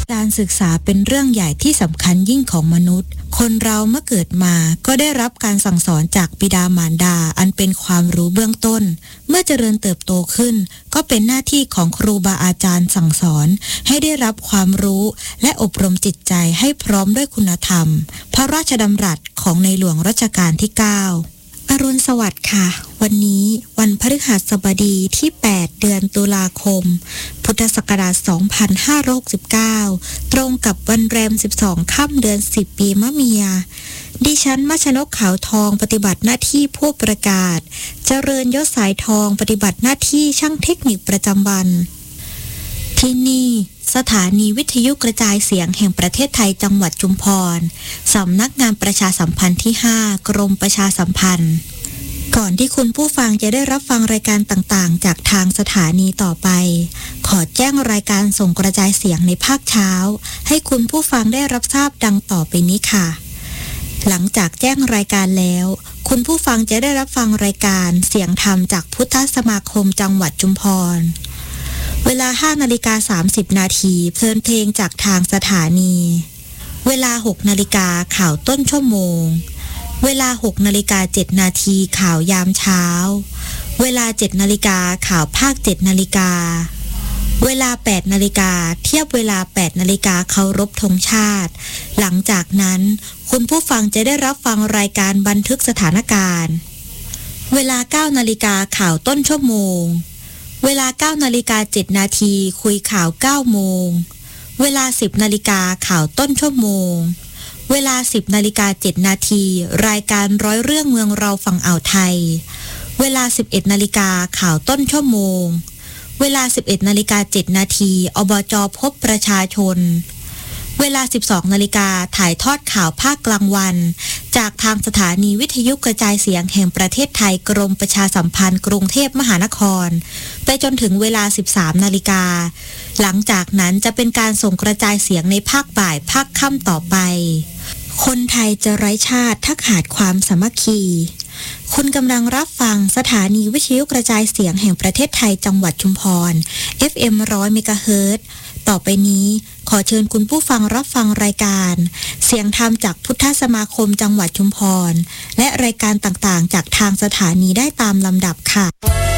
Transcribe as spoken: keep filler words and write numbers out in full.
การศึกษาเป็นเรื่องใหญ่ที่สำคัญยิ่งของมนุษย์คนเราเมื่อเกิดมาก็ได้รับการสั่งสอนจากบิดามารดาอันเป็นความรู้เบื้องต้นเมื่อเจริญเติบโตขึ้นก็เป็นหน้าที่ของครูบาอาจารย์สั่งสอนให้ได้รับความรู้และอบรมจิตใจให้พร้อมด้วยคุณธรรมพระราชดำรัสของในหลวงรัชกาลที่เก้าอรุณสวัสดิ์ค่ะวันนี้วันพฤหัสบดีที่แปดเดือนตุลาคมพุทธศักราชสองพันห้าร้อยหกสิบเก้าตรงกับวันแรมสิบสองค่ำเดือนสิบปีมะเมียดิฉันมัชนกขาวทองปฏิบัติหน้าที่ผู้ประกาศเจริญยศสายทองปฏิบัติหน้าที่ช่างเทคนิคประจำวันที่นี่สถานีวิทยุกระจายเสียงแห่งประเทศไทยจังหวัดชุมพรสำนักงานประชาสัมพันธ์ที่ห้ากรมประชาสัมพันธ์ก่อนที่คุณผู้ฟังจะได้รับฟังรายการต่างๆจากทางสถานีต่อไปขอแจ้งรายการส่งกระจายเสียงในภาคเช้าให้คุณผู้ฟังได้รับทราบดังต่อไปนี้ค่ะหลังจากแจ้งรายการแล้วคุณผู้ฟังจะได้รับฟังรายการเสียงธรรมจากพุทธสมาคมจังหวัดชุมพรเวลา ห้านาฬิกาสามสิบนาทีเพลินเพลงจากทางสถานีเวลา หกนาฬิกาข่าวต้นชั่วโมงเวลา หกนาฬิกาเจ็ดนาทีข่าวยามเช้าเวลา เจ็ดนาฬิกาข่าวภาค เจ็ดนาฬิกาเวลา แปดนาฬิกาเทียบเวลา แปดนาฬิกาเคารพธงชาติหลังจากนั้นคุณผู้ฟังจะได้รับฟังรายการบันทึกสถานการณ์เวลา เก้านาฬิกาข่าวต้นชั่วโมงเวลา เก้านาฬิกาเจ็ดนาทีคุยข่าว เก้าโมงเวลา สิบนาฬิกาข่าวต้นชั่วโมงเวลา สิบนาฬิกาเจ็ดนาทีรายการร้อยเรื่องเมืองเราฝั่งอ่าวไทยเวลา สิบเอ็ดนาฬิกาข่าวต้นชั่วโมงเวลา สิบเอ็ดนาฬิกาเจ็ดนาทีอบจ.พบประชาชนเวลา สิบสองนาฬิกาถ่ายทอดข่าวภาคกลางวันจากทางสถานีวิทยุกระจายเสียงแห่งประเทศไทยกรมประชาสัมพันธ์กรุงเทพมหานครไปจนถึงเวลา สิบสามนาฬิกาหลังจากนั้นจะเป็นการส่งกระจายเสียงในภาคบ่ายภาคค่ำต่อไปคนไทยจะไร้ชาติถ้าขาดความสามัคคีคุณกำลังรับฟังสถานีวิทยุกระจายเสียงแห่งประเทศไทยจังหวัดชุมพร เอฟ เอ็ม หนึ่งร้อย เมกะเฮิรตซ์ต่อไปนี้ขอเชิญคุณผู้ฟังรับฟังรายการเสียงธรรมจากพุทธสมาคมจังหวัดชุมพรและรายการต่างๆจากทางสถานีได้ตามลำดับค่ะ